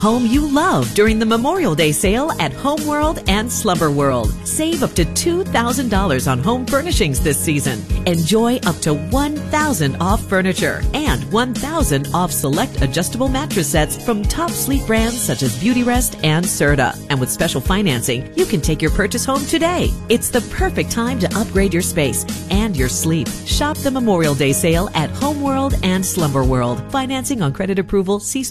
home you love during the Memorial Day sale at Homeworld and Slumber World. Save up to $2,000 on home furnishings this season. Enjoy up to $1,000 off furniture and $1,000 off select adjustable mattress sets from top sleep brands such as Beautyrest and Serta. And with special financing, you can take your purchase home today. It's the perfect time to upgrade your space and your sleep. Shop the Memorial Day sale at Homeworld and Slumber World. Financing on credit approval. See